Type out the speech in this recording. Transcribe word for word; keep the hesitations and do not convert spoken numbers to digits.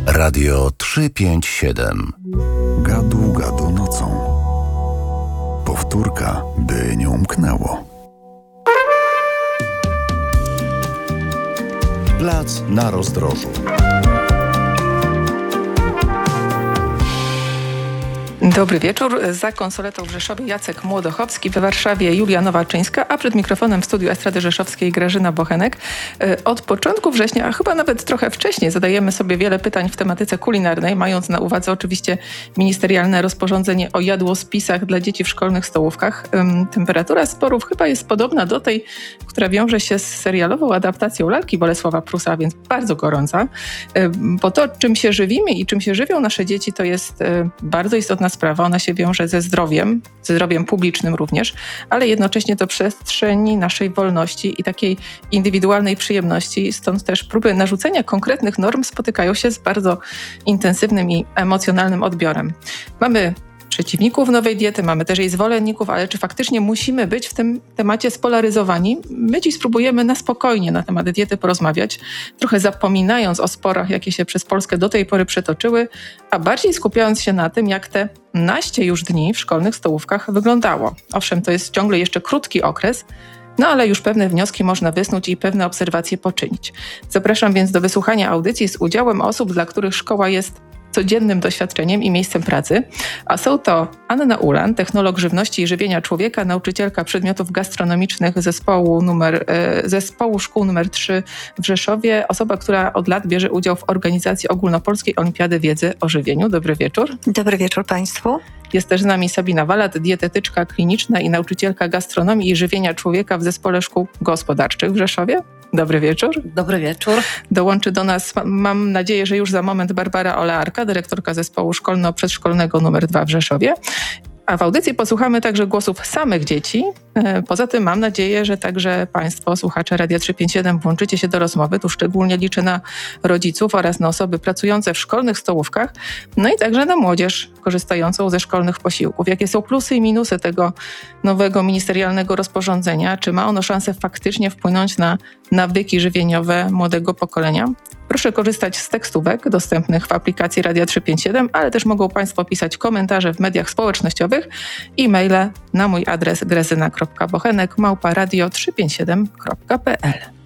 Radio trzysta pięćdziesiąt siedem. Gadu, gadu nocą. Powtórka, by nie umknęło. Plac na rozdrożu. Dobry wieczór. Za konsoletą w Rzeszowie Jacek Młodochowski, w Warszawie Julia Nowaczyńska, a przed mikrofonem w studiu Estrady Rzeszowskiej Grażyna Bochenek. Od początku września, a chyba nawet trochę wcześniej, zadajemy sobie wiele pytań w tematyce kulinarnej, mając na uwadze oczywiście ministerialne rozporządzenie o jadłospisach dla dzieci w szkolnych stołówkach. Temperatura sporów chyba jest podobna do tej, która wiąże się z serialową adaptacją lalki Bolesława Prusa, więc bardzo gorąca. Bo to, czym się żywimy i czym się żywią nasze dzieci, to jest bardzo istotna sprawa. Ona się wiąże ze zdrowiem, ze zdrowiem publicznym również, ale jednocześnie to przestrzeni naszej wolności i takiej indywidualnej przyjemności. Stąd też próby narzucenia konkretnych norm spotykają się z bardzo intensywnym i emocjonalnym odbiorem. Mamy przeciwników nowej diety, mamy też jej zwolenników, ale czy faktycznie musimy być w tym temacie spolaryzowani? My dziś spróbujemy na spokojnie na temat diety porozmawiać, trochę zapominając o sporach, jakie się przez Polskę do tej pory przetoczyły, a bardziej skupiając się na tym, jak te naście już dni w szkolnych stołówkach wyglądało. Owszem, to jest ciągle jeszcze krótki okres, no ale już pewne wnioski można wysnuć i pewne obserwacje poczynić. Zapraszam więc do wysłuchania audycji z udziałem osób, dla których szkoła jest codziennym doświadczeniem i miejscem pracy, a są to Anna Ulan, technolog żywności i żywienia człowieka, nauczycielka przedmiotów gastronomicznych zespołu, numer, zespołu szkół numer trzy w Rzeszowie, osoba, która od lat bierze udział w organizacji Ogólnopolskiej Olimpiady Wiedzy o Żywieniu. Dobry wieczór. Dobry wieczór Państwu. Jest też z nami Sabina Walat, dietetyczka kliniczna i nauczycielka gastronomii i żywienia człowieka w Zespole Szkół Gospodarczych w Rzeszowie. Dobry wieczór. Dobry wieczór. Dołączy do nas, mam nadzieję, że już za moment, Barbara Olearka, dyrektorka Zespołu Szkolno-Przedszkolnego numer dwa w Rzeszowie. A w audycji posłuchamy także głosów samych dzieci. Poza tym mam nadzieję, że także Państwo, słuchacze Radia trzysta pięćdziesiąt siedem, włączycie się do rozmowy. Tu szczególnie liczę na rodziców oraz na osoby pracujące w szkolnych stołówkach, no i także na młodzież korzystającą ze szkolnych posiłków. Jakie są plusy i minusy tego nowego ministerialnego rozporządzenia? Czy ma ono szansę faktycznie wpłynąć na nawyki żywieniowe młodego pokolenia? Proszę korzystać z tekstówek dostępnych w aplikacji Radia trzysta pięćdziesiąt siedem, ale też mogą Państwo pisać komentarze w mediach społecznościowych i maile na mój adres grazyna kropka bochenek małpa radio trzysta pięćdziesiąt siedem kropka p l.